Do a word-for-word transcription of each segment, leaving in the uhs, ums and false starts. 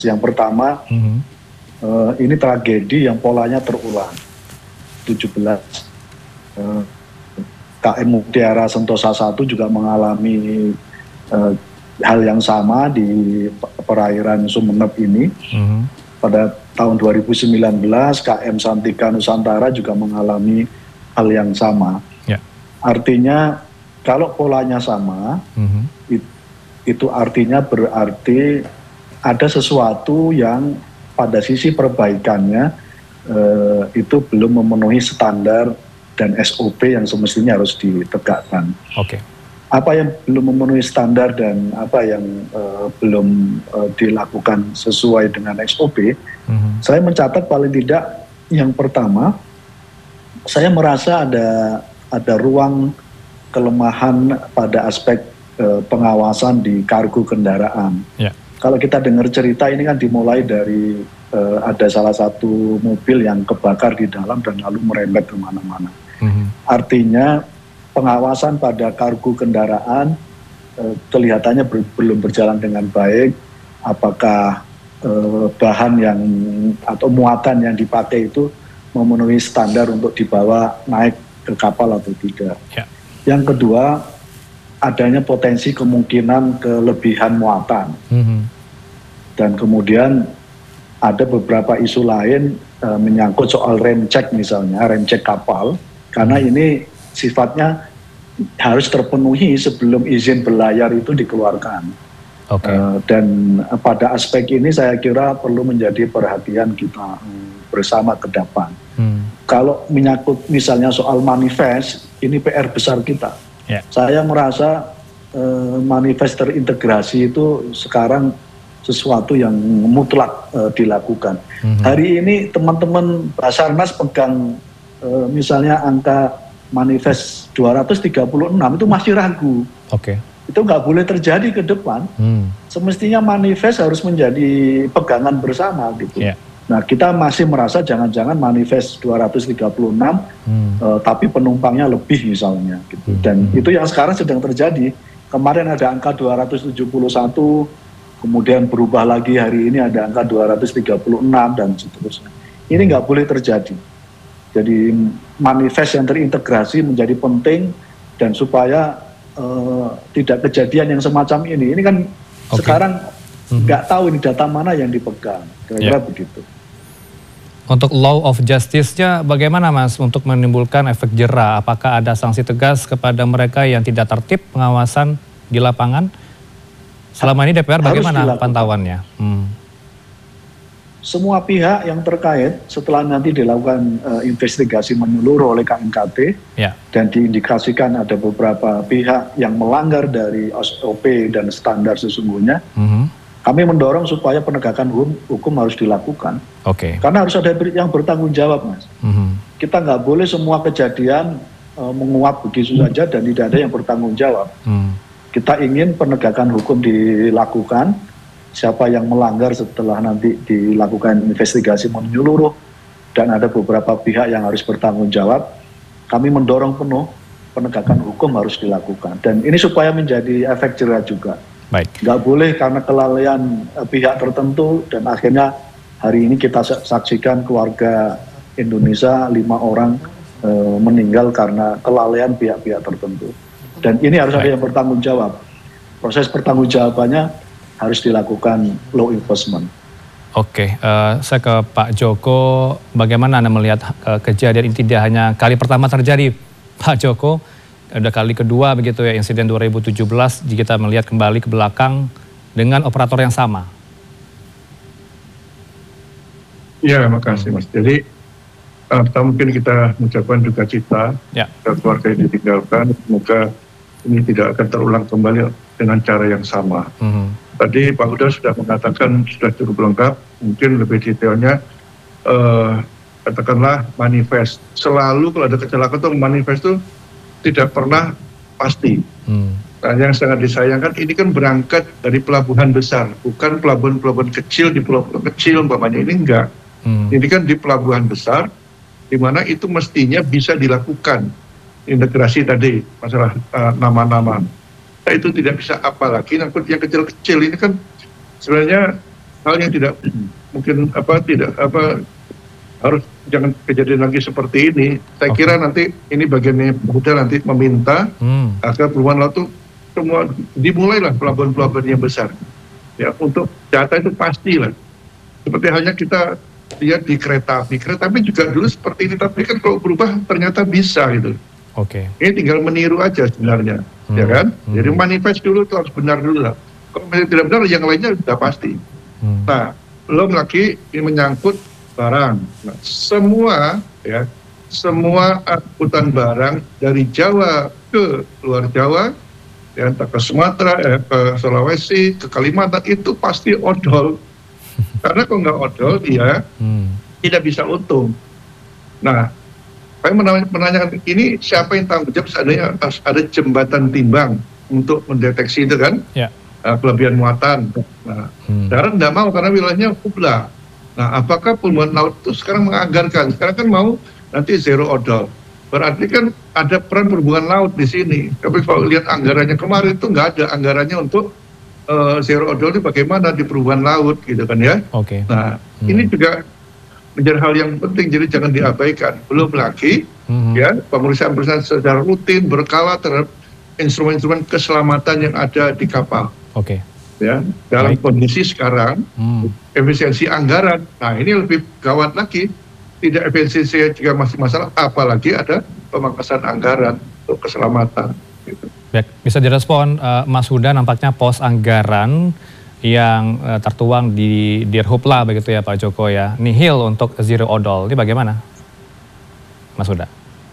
Yang pertama, mm-hmm. uh, ini tragedi yang polanya terulang. tujuh belas uh, K M Mutiara Sentosa satu juga mengalami uh, hal yang sama di perairan Sumeneb ini. Mm-hmm. Pada tahun dua ribu sembilan belas K M Santika Nusantara juga mengalami hal yang sama. Yeah. Artinya kalau polanya sama, mm-hmm. it, itu artinya berarti ada sesuatu yang pada sisi perbaikannya eh, itu belum memenuhi standar dan S O P yang semestinya harus ditegakkan. Oke. Okay. Apa yang belum memenuhi standar dan apa yang eh, belum eh, dilakukan sesuai dengan S O P, mm-hmm. saya mencatat paling tidak yang pertama, saya merasa ada ada ruang kelemahan pada aspek eh, pengawasan di kargo kendaraan. Yeah. Kalau kita dengar cerita ini kan dimulai dari uh, ada salah satu mobil yang kebakar di dalam dan lalu merembet kemana-mana. Mm-hmm. Artinya pengawasan pada kargo kendaraan uh, kelihatannya ber, belum berjalan dengan baik. Apakah uh, bahan yang atau muatan yang dipakai itu memenuhi standar untuk dibawa naik ke kapal atau tidak. Yeah. Yang kedua, adanya potensi kemungkinan kelebihan muatan. Mm-hmm. Dan kemudian ada beberapa isu lain e, menyangkut soal rem cek misalnya, rem cek kapal. Karena ini sifatnya harus terpenuhi sebelum izin berlayar itu dikeluarkan. Okay. E, dan pada aspek ini saya kira perlu menjadi perhatian kita bersama ke depan. Hmm. Kalau menyangkut misalnya soal manifest, ini P R besar kita. Yeah. Saya merasa eh, manifest terintegrasi itu sekarang sesuatu yang mutlak eh, dilakukan. Mm-hmm. Hari ini teman-teman Basarnas pegang eh, misalnya angka manifest dua ratus tiga puluh enam itu masih ragu. Oke. Okay. Itu nggak boleh terjadi ke depan. Mm. Semestinya manifest harus menjadi pegangan bersama gitu. Yeah. Nah, kita masih merasa jangan-jangan manifest dua ratus tiga puluh enam, hmm. uh, tapi penumpangnya lebih misalnya. Gitu. Dan hmm. itu yang sekarang sedang terjadi. Kemarin ada angka dua ratus tujuh puluh satu, kemudian berubah lagi hari ini ada angka dua ratus tiga puluh enam, dan seterusnya. Ini nggak boleh terjadi. Jadi manifest yang terintegrasi menjadi penting, dan supaya uh, tidak kejadian yang semacam ini. Ini kan okay. sekarang nggak hmm. tahu ini data mana yang dipegang. Kira-kira yeah. begitu. Untuk law of justice-nya bagaimana Mas untuk menimbulkan efek jera? Apakah ada sanksi tegas kepada mereka yang tidak tertib pengawasan di lapangan? Selama ini D P R bagaimana pantauannya? Hmm. Semua pihak yang terkait setelah nanti dilakukan uh, investigasi menyeluruh oleh K N K T yeah. dan diindikasikan ada beberapa pihak yang melanggar dari S O P dan standar sesungguhnya, mm-hmm. kami mendorong supaya penegakan hukum, hukum harus dilakukan. Oke. Okay. Karena harus ada yang bertanggung jawab, Mas. Mm-hmm. Kita nggak boleh semua kejadian e, menguap begitu mm. saja dan tidak ada yang bertanggung jawab. Mm. Kita ingin penegakan hukum dilakukan. Siapa yang melanggar setelah nanti dilakukan investigasi menyeluruh dan ada beberapa pihak yang harus bertanggung jawab, kami mendorong penuh penegakan hukum harus dilakukan. Dan ini supaya menjadi efek jera juga. Baik. Nggak boleh karena kelalaian uh, pihak tertentu dan akhirnya hari ini kita saksikan keluarga Indonesia lima orang uh, meninggal karena kelalaian pihak-pihak tertentu. Dan ini harus Baik. ada yang bertanggung jawab. Proses pertanggungjawabannya harus dilakukan law enforcement. Oke, uh, saya ke Pak Joko. Bagaimana Anda melihat uh, kejadian ini tidak hanya kali pertama terjadi, Pak Joko? Ada kali kedua begitu ya, insiden dua ribu tujuh belas jika kita melihat kembali ke belakang dengan operator yang sama. Ya, makasih Mas. Jadi uh, mungkin kita mengucapkan duka cita ya. keluarga yang ditinggalkan. Semoga ini tidak akan terulang kembali dengan cara yang sama. Mm-hmm. Tadi Pak Huda sudah mengatakan sudah cukup lengkap. Mungkin lebih detailnya uh, katakanlah manifest. Selalu kalau ada kecelakaan itu manifest itu tidak pernah pasti. Hmm. Nah, yang sangat disayangkan ini kan berangkat dari pelabuhan besar, bukan pelabuhan-pelabuhan kecil di pulau-pulau kecil, umpamanya ini enggak. Hmm. Ini kan di pelabuhan besar, di mana itu mestinya bisa dilakukan integrasi tadi masalah uh, nama-nama. Nah, itu tidak bisa, apalagi yang kecil-kecil ini kan sebenarnya hal yang tidak mungkin apa tidak apa harus jangan kejadian lagi seperti ini. Saya okay. kira nanti ini bagiannya Pemda nanti meminta hmm. agar perubahan laut itu semua dimulailah pelabuhan-pelabuhan yang besar. Ya, untuk data itu pastilah. Seperti halnya kita lihat di kereta api. Kereta api juga dulu seperti ini, tapi kan kalau berubah ternyata bisa gitu. Oke. Okay. Ini tinggal meniru aja sebenarnya, hmm. ya kan? Hmm. Jadi manifest dulu itu harus benar dulu lah. Kalau misalnya tidak benar, yang lainnya sudah pasti. Hmm. Nah, belum lagi ini menyangkut barang. Nah, semua ya, semua angkutan barang dari Jawa ke luar Jawa, ya, entah ke Sumatera, ya, ke Sulawesi, ke Kalimantan itu pasti odol. Karena kalau nggak odol dia hmm. tidak bisa untung. Nah, saya menanyakan ini siapa yang tanggung jawab seandainya ada jembatan timbang untuk mendeteksi itu kan, ya. uh, kelebihan muatan. Nah, hmm. sekarang nggak mau karena wilayahnya kubla. Nah, apakah pelabuhan laut itu sekarang menganggarkan? Sekarang kan mau nanti zero odol. Berarti kan ada peran perhubungan laut di sini. Tapi kalau lihat anggarannya kemarin itu nggak ada anggarannya untuk uh, zero odol itu bagaimana di perhubungan laut gitu kan ya. Oke. Okay. Nah, hmm. ini juga menjadi hal yang penting, jadi jangan diabaikan. Belum lagi hmm. ya pemeriksaan-pemeriksaan secara rutin berkala terhadap instrumen-instrumen keselamatan yang ada di kapal. Oke. Okay. Ya, dalam Baik. kondisi sekarang hmm. efisiensi anggaran, nah ini lebih gawat lagi, tidak efisiensi jika masih masalah, apalagi ada pemangkasan anggaran untuk keselamatan. Gitu. Baik, bisa direspon uh, Mas Huda, nampaknya pos anggaran yang uh, tertuang di Dirhupla begitu ya Pak Joko ya, nihil untuk zero odol, ini bagaimana Mas Huda?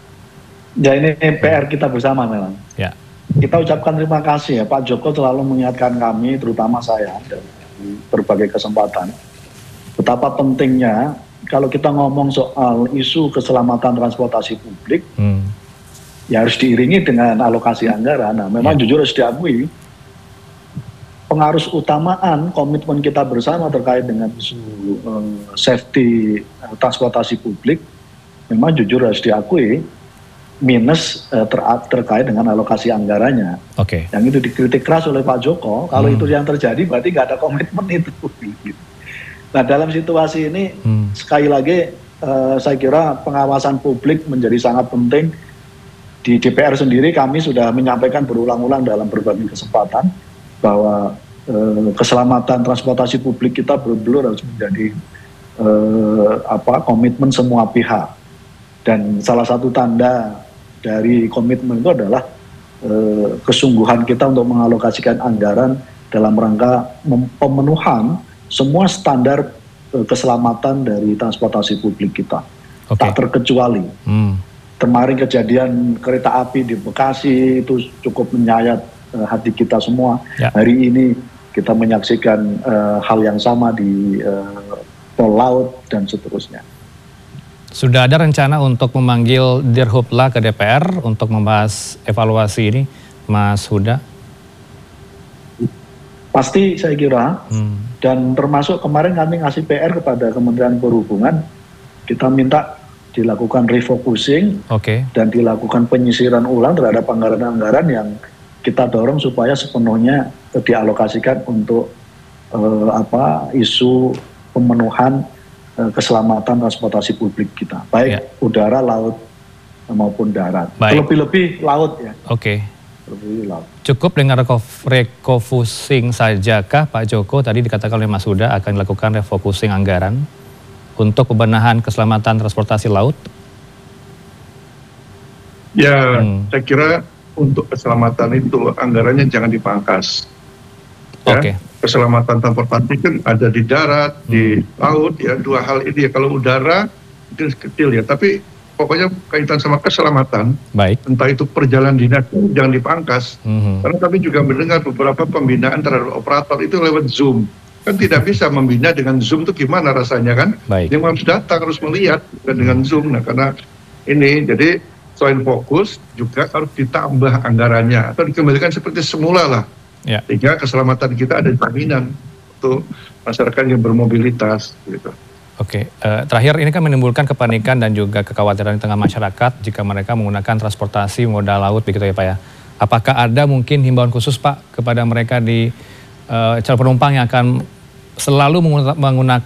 Ya ini P R kita bersama memang. Ya. Kita ucapkan terima kasih ya, Pak Joko selalu mengingatkan kami, terutama saya, dari berbagai kesempatan, betapa pentingnya kalau kita ngomong soal isu keselamatan transportasi publik, hmm. ya harus diiringi dengan alokasi anggaran. Nah, memang ya. jujur harus diakui, pengaruh utamaan komitmen kita bersama terkait dengan isu uh, safety uh, transportasi publik, memang jujur harus diakui, minus uh, ter terkait dengan alokasi anggarannya. Oke. Okay. Yang itu dikritik keras oleh Pak Joko. Kalau hmm. itu yang terjadi berarti nggak ada komitmen itu. Nah dalam situasi ini hmm. sekali lagi uh, saya kira pengawasan publik menjadi sangat penting. Di D P R sendiri kami sudah menyampaikan berulang-ulang dalam berbagai kesempatan bahwa uh, keselamatan transportasi publik kita benar-benar harus menjadi uh, apa komitmen semua pihak. Dan salah satu tanda dari komitmen itu adalah eh, kesungguhan kita untuk mengalokasikan anggaran dalam rangka pemenuhan semua standar eh, keselamatan dari transportasi publik kita. Okay. Tak terkecuali. Hmm. Kemarin kejadian kereta api di Bekasi itu cukup menyayat eh, hati kita semua. Ya. Hari ini kita menyaksikan eh, hal yang sama di eh, Pol Laut dan seterusnya. Sudah ada rencana untuk memanggil Dirhupla ke D P R untuk membahas evaluasi ini, Mas Huda? Pasti saya kira, hmm. dan termasuk kemarin kami ngasih P R kepada Kementerian Perhubungan, kita minta dilakukan refocusing okay. dan dilakukan penyisiran ulang terhadap anggaran-anggaran yang kita dorong supaya sepenuhnya dialokasikan untuk uh, apa isu pemenuhan keselamatan transportasi publik kita, baik ya. udara, laut maupun darat. Lebih-lebih laut ya. Oke. Okay. Laut. Cukup dengan refocusing sajakah Pak Joko? Tadi dikatakan oleh Mas Huda akan dilakukan refocusing anggaran untuk pembenahan keselamatan transportasi laut? Ya, hmm. saya kira untuk keselamatan itu anggarannya jangan dipangkas. Ya. Oke. Okay. Keselamatan transportasi kan ada di darat, hmm. di laut, ya dua hal ini ya. Kalau udara mungkin kecil ya, tapi pokoknya kaitan sama keselamatan, baik. Entah itu perjalanan dinas jangan dipangkas. Hmm. Karena kami juga mendengar beberapa pembinaan terhadap operator itu lewat Zoom. Kan tidak bisa membina dengan Zoom itu gimana rasanya kan? Baik. Yang harus datang, harus melihat dan dengan Zoom. Nah karena ini jadi selain fokus juga harus ditambah anggarannya atau dikembalikan seperti semula lah. Ya. Sehingga keselamatan kita ada jaminan untuk masyarakat yang bermobilitas gitu. Oke, uh, terakhir ini kan menimbulkan kepanikan dan juga kekhawatiran di tengah masyarakat jika mereka menggunakan transportasi moda laut begitu ya Pak ya. Apakah ada mungkin himbauan khusus Pak kepada mereka di uh, calon penumpang yang akan selalu menggunakan